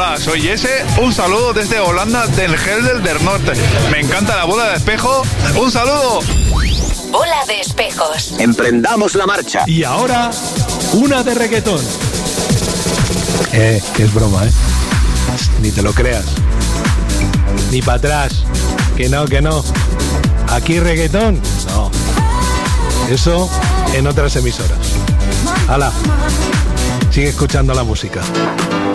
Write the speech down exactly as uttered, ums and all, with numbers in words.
Hola, soy Jesse, un saludo desde Holanda del Helder del Norte. Me encanta la bola de espejo, un saludo. Bola de espejos. Emprendamos la marcha. Y ahora, una de reggaetón. Eh, que es broma, ¿eh? Ni te lo creas. Ni para atrás. Que no, que no. Aquí reggaetón, no. Eso en otras emisoras. Hala, sigue escuchando la música.